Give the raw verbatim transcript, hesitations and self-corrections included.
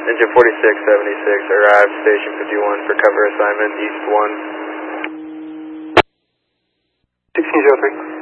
Engine forty-six seventy-six, arrive station fifty-one for cover assignment, east one. sixteen oh three.